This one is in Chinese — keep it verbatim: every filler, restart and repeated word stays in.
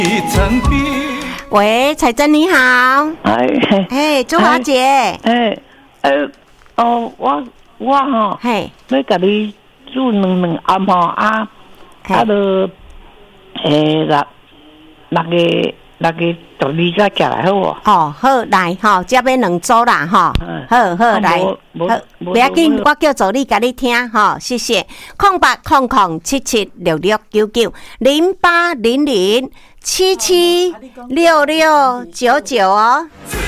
喂，彩珍你好。 哎， 嘿，朱华姐。 哎，哎，哦，我我吼， 嘿， 要甲你煮两两暗吼啊，啊，就诶六六个六个十二才起来好无？ 哦，好，来吼，这边两组啦吼，好好来，好，不要紧，我叫助理甲你听吼，谢谢。空八空空七七六六九九零八零零七七六六九九哦。